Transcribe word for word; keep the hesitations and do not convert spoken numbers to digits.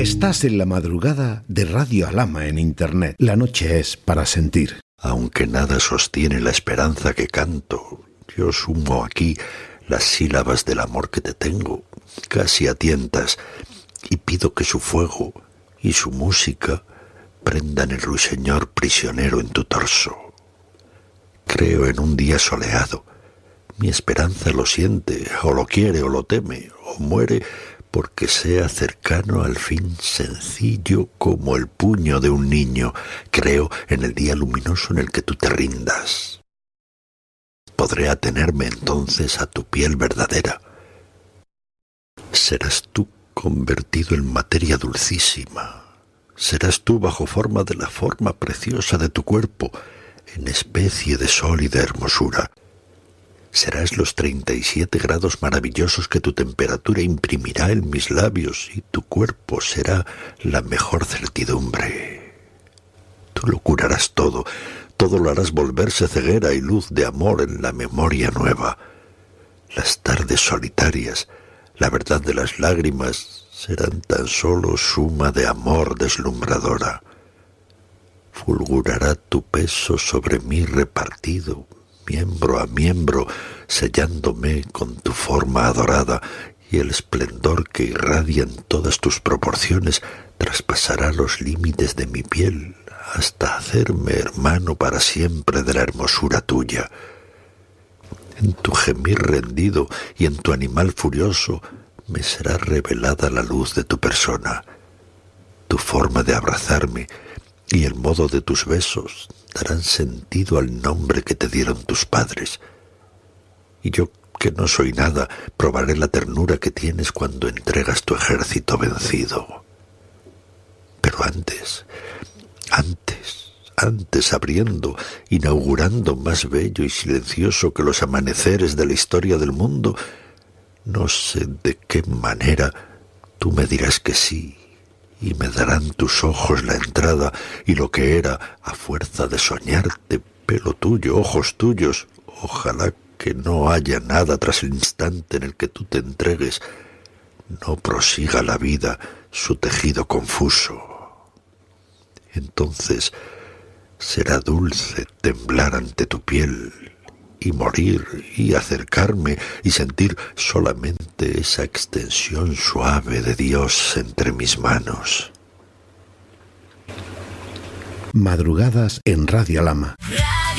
Estás en la madrugada de Radio Alhama en Internet. La noche es para sentir. Aunque nada sostiene la esperanza que canto, yo sumo aquí las sílabas del amor que te tengo, casi a tientas, y pido que su fuego y su música prendan el ruiseñor prisionero en tu torso. Creo en un día soleado. Mi esperanza lo siente, o lo quiere, o lo teme, o muere porque sea cercano al fin, sencillo como el puño de un niño. Creo en el día luminoso en el que tú te rindas. Podré atenerme entonces a tu piel verdadera. Serás tú convertido en materia dulcísima. Serás tú bajo forma de la forma preciosa de tu cuerpo, en especie de sólida hermosura. Serás los treinta y siete grados maravillosos que tu temperatura imprimirá en mis labios, y tu cuerpo será la mejor certidumbre. Tú lo curarás todo, todo lo harás volverse ceguera y luz de amor en la memoria nueva. Las tardes solitarias, la verdad de las lágrimas, serán tan solo suma de amor deslumbradora. Fulgurará tu peso sobre mí repartido, miembro a miembro, sellándome con tu forma adorada, y el esplendor que irradia en todas tus proporciones traspasará los límites de mi piel hasta hacerme hermano para siempre de la hermosura tuya. En tu gemir rendido y en tu animal furioso me será revelada la luz de tu persona. Tu forma de abrazarme y el modo de tus besos darán sentido al nombre que te dieron tus padres. Y yo, que no soy nada, probaré la ternura que tienes cuando entregas tu ejército vencido. Pero antes, antes, antes abriendo, inaugurando más bello y silencioso que los amaneceres de la historia del mundo, no sé de qué manera tú me dirás que sí, y me darán tus ojos la entrada, y lo que era, a fuerza de soñarte, pelo tuyo, ojos tuyos, ojalá que no haya nada tras el instante en el que tú te entregues, no prosiga la vida su tejido confuso. Entonces será dulce temblar ante tu piel, y morir, y acercarme, y sentir solamente esa extensión suave de Dios entre mis manos. Madrugadas en Radio Alhama.